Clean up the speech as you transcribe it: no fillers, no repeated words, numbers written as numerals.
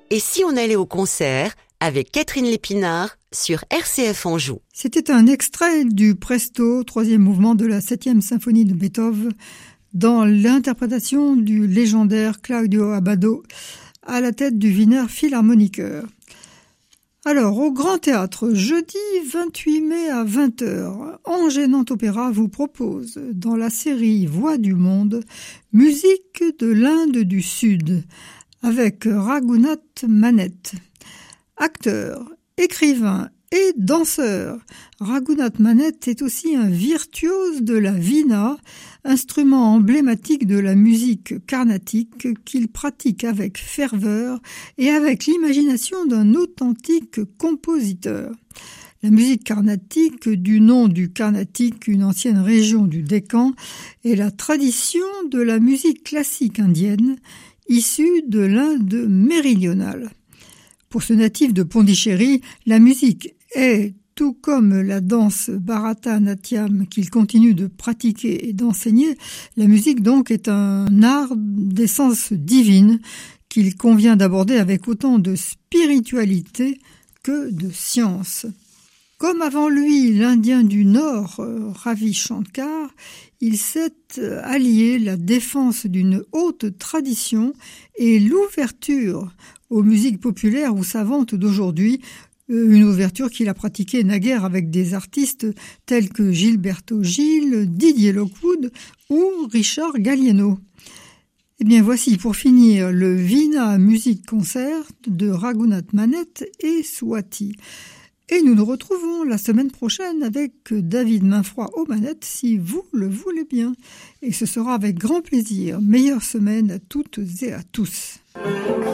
Et si on allait au concert avec Catherine Lépinard sur RCF Anjou? C'était un extrait du Presto, 3e mouvement de la 7e symphonie de Beethoven, dans l'interprétation du légendaire Claudio Abbado à la tête du Wiener Philharmoniker. Alors, au Grand Théâtre, jeudi 28 mai à 20h, Angers Nantes Opéra vous propose, dans la série Voix du Monde, musique de l'Inde du Sud, avec Raghunath Manet. Acteur, écrivain et danseur, Raghunath Manet est aussi un virtuose de la veena, instrument emblématique de la musique carnatique qu'il pratique avec ferveur et avec l'imagination d'un authentique compositeur. La musique carnatique, du nom du Carnatique, une ancienne région du Décan, est la tradition de la musique classique indienne, issue de l'Inde méridionale. Pour ce natif de Pondichéry, la musique est, tout comme la danse Bharatanatyam qu'il continue de pratiquer et d'enseigner, la musique donc est un art d'essence divine qu'il convient d'aborder avec autant de spiritualité que de science. Comme avant lui, l'Indien du Nord, Ravi Shankar, il sait allier la défense d'une haute tradition et l'ouverture aux musiques populaires ou savantes d'aujourd'hui, une ouverture qu'il a pratiquée naguère avec des artistes tels que Gilberto Gil, Didier Lockwood ou Richard Gallieno. Eh bien voici pour finir le Veena Music Concert de Raghunath Manet et Swati. Et nous nous retrouvons la semaine prochaine avec David Mainfroid aux manettes si vous le voulez bien. Et ce sera avec grand plaisir. Meilleure semaine à toutes et à tous.